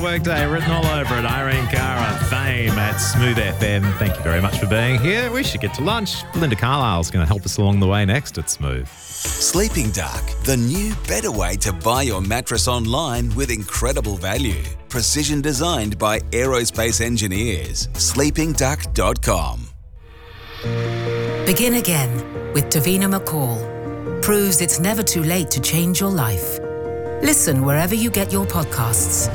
Workday written all over it. Irene Cara, Fame at Smooth FM. Thank you very much for being here. We should get to lunch. Belinda Carlisle's going to help us along the way next at Smooth. Sleeping Duck, the new, better way to buy your mattress online with incredible value. Precision designed by aerospace engineers. sleepingduck.com. Begin again with Davina McCall. Proves it's never too late to change your life. Listen wherever you get your podcasts.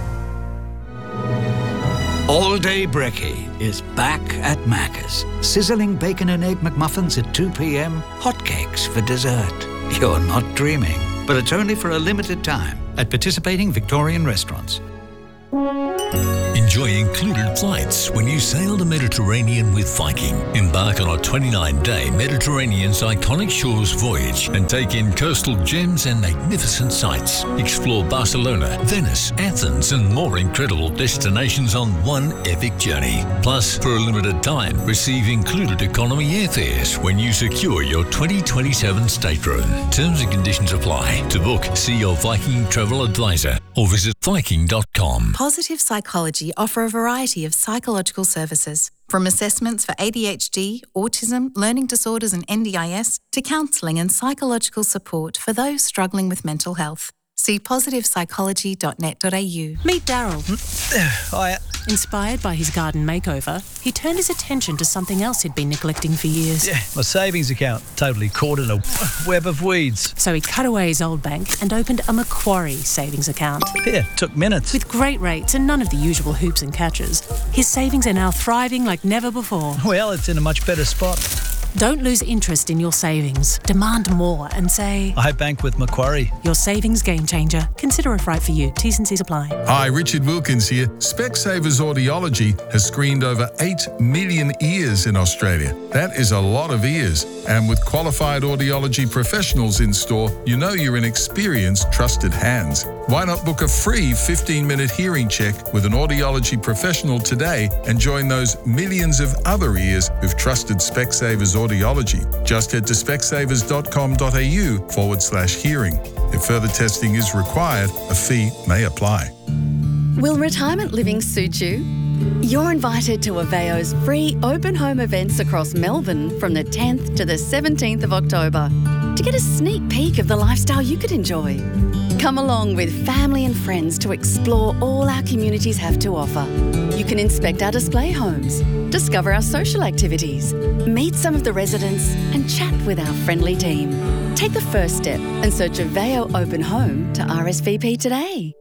All Day Brekkie is back at Macca's. Sizzling bacon and egg McMuffins at 2 p.m. Hotcakes for dessert. You're not dreaming, but it's only for a limited time at participating Victorian restaurants. Enjoy included flights when you sail the Mediterranean with Viking. Embark on a 29-day Mediterranean's iconic shores voyage and take in coastal gems and magnificent sights. Explore Barcelona, Venice, Athens and more incredible destinations on one epic journey. Plus, for a limited time, receive included economy airfares when you secure your 2027 stateroom. Terms and conditions apply. To book, see your Viking travel advisor or visit Viking.com. Positive Psychology offer a variety of psychological services, from assessments for ADHD, autism, learning disorders and NDIS, to counselling and psychological support for those struggling with mental health. See positivepsychology.net.au. Meet Daryl. Hiya. Inspired by his garden makeover, he turned his attention to something else he'd been neglecting for years. Yeah, my savings account, totally caught in a web of weeds. So he cut away his old bank and opened a Macquarie savings account. Yeah, took minutes. With great rates and none of the usual hoops and catches, his savings are now thriving like never before. Well, it's in a much better spot. Don't lose interest in your savings. Demand more and say, I bank with Macquarie. Your savings game changer. Consider if right for you. T's and C's apply. Hi, Richard Wilkins here. Specsavers Audiology has screened over 8 million ears in Australia. That is a lot of ears. And with qualified audiology professionals in store, you know you're in experienced, trusted hands. Why not book a free 15-minute hearing check with an audiology professional today and join those millions of other ears who've trusted Specsavers Audiology? Just head to specsavers.com.au/hearing. If further testing is required, a fee may apply. Will retirement living suit you? You're invited to Aveo's free open home events across Melbourne from the 10th to the 17th of October to get a sneak peek of the lifestyle you could enjoy. Come along with family and friends to explore all our communities have to offer. You can inspect our display homes, discover our social activities, meet some of the residents and chat with our friendly team. Take the first step and search Aveo Open Home to RSVP today.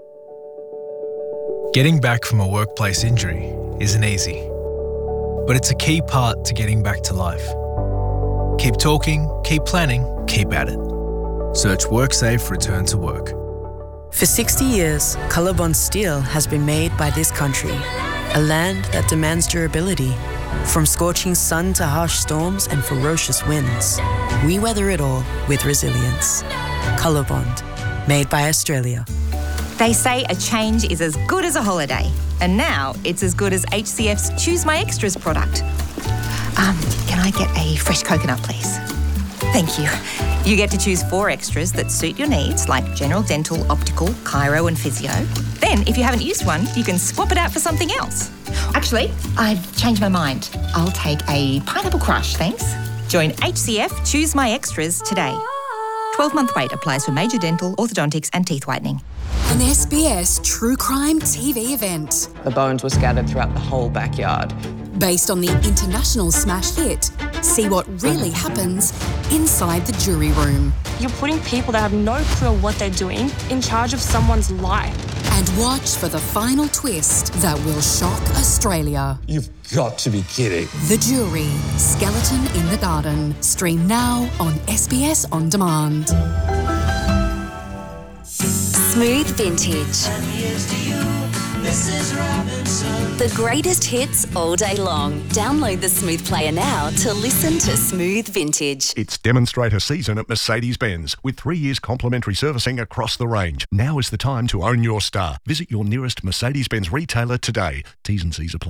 Getting back from a workplace injury isn't easy, but it's a key part to getting back to life. Keep talking, keep planning, keep at it. Search WorkSafe Return to Work. For 60 years, Colorbond steel has been made by this country, a land that demands durability. From scorching sun to harsh storms and ferocious winds, we weather it all with resilience. Colorbond, made by Australia. They say a change is as good as a holiday, and now it's as good as HCF's Choose My Extras product. Can I get a fresh coconut, please? Thank you. You get to choose 4 extras that suit your needs, like general dental, optical, chiro and physio. Then, if you haven't used one, you can swap it out for something else. Actually, I've changed my mind. I'll take a pineapple crush, thanks. Join HCF Choose My Extras today. 12-month wait applies for major dental, orthodontics and teeth whitening. An SBS True Crime TV event. The bones were scattered throughout the whole backyard. Based on the international smash hit, see what really happens inside the jury room. You're putting people that have no clue what they're doing in charge of someone's life. And watch for the final twist that will shock Australia. You've got to be kidding. The Jury, Skeleton in the Garden. Stream now on SBS On Demand. Smooth Vintage. The greatest hits all day long. Download the Smooth player now to listen to Smooth Vintage. It's demonstrator season at Mercedes-Benz with 3 years complimentary servicing across the range. Now is the time to own your star. Visit your nearest Mercedes-Benz retailer today. T's and C's apply.